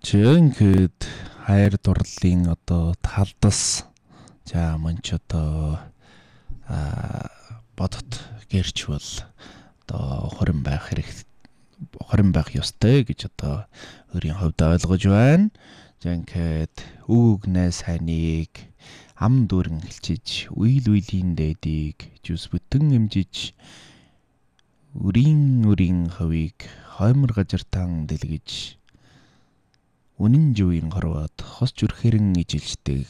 Жинхэд хайр дурлалын одоо талдас за мөн ч одоо бодот гэрч бол одоо хорин байх ёстой гэж одоо өөрийн хувьд ойлгож байна. Жинхэд үг найс хайныг ам дүүрэн хэлчиж үйл үеийн дээдийг жүс бүтэн эмжиж үрийн хавийг хоймор газартан дэлгэж үнэн жуйн хорвоод хос зүрхэрэн ижилждэг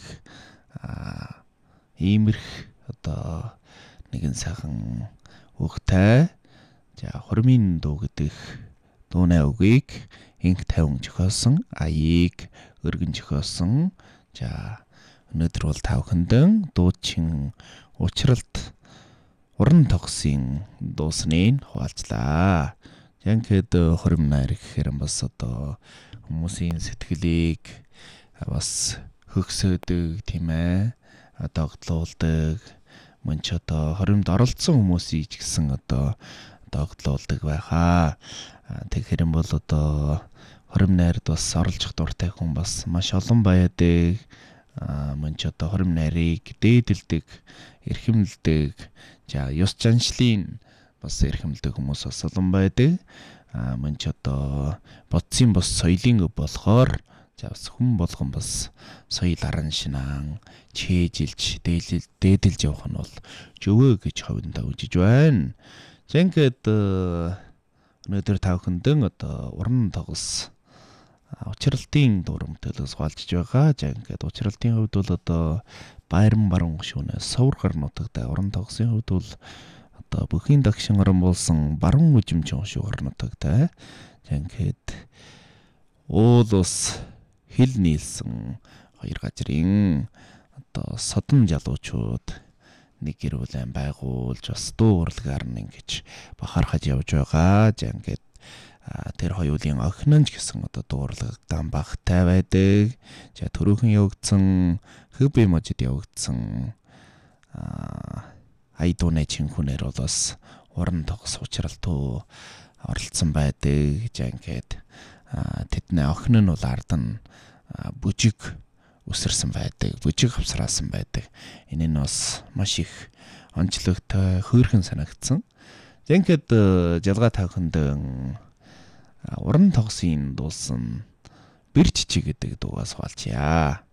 иймэрх одоо нэгэн сайхан үгтэй за хормын дуу гэдэг дуунай үгийг инх тавин зохиосон аяыг өргөн зохиосон за өнөөдөр бол тавхандан дуучин уучралт уран тогсын дуусныг хуваалцлаа. Янхэд хорим найр гэхээр бас одоо хүмүүсийн сэтгэлийг бас хөгсөөдөг тийм ээ догтлуулдаг мөн ч одоо хоримд оролцсон хүмүүсийг ч гэсэн одоо догтлуулдаг байхаа. Тэгэхээр юм бол одоо хорим найрд бас оролцох дуртай хүн бас маш олон байдаг. Мөн ч одоо хорим найрыг дээдэлдэг, эрхэмлдэг, за ёс заншлын бас эрхэмлдэг хүмүүс бас олон байдаг. Мөн ч одоо бодсын бос соёлын өв болохоор за бас хүн болгон бас соёл аран шинаан чээжилж дээдэлж явах нь бол зөвөө гэж ховдоо үзэж байна. Жинхэд өнөөдөр тавхандан одоо уран тогс уучралтын дурам төлөөс хуваалцж байгаа. Жинхэд уучралтын хувьд бол одоо Баяран баруун гүшүүнээс Сувар нутагт уран тогсын хувьд бол одоо бүхийн дагшин орон болсон баруун үжимчин шугар нутагтай. Жинхэд уул ус хил нийлсэн хоёр газрын одоо содон жалуучууд нэг гэр бүлэн байгуулж бас дуу урлагаар нь ингэж бахархаж явж байгаа. Жинхэд тэр хоёулын охин ч гэсэн одоо дуу урлагдан багтай байдаг. За төрөөхөн явагдсан хөв эможид явагдсан айдууны чинхүнээр бол бас уран тогс уучралтуу оролцсон байдаг. Жинхэд тэдний охин нь бол ард нь бүжиг өсөрсөн байдаг, бүжиг авсраасан байдаг. Энэ нь бас маш их онцлогтой, хөөрхөн санагдсан. Жинхэд жалгаа тавханд уран тогсын дуусан Бэр чичиг гэдэг дуугаас хуваалцъя.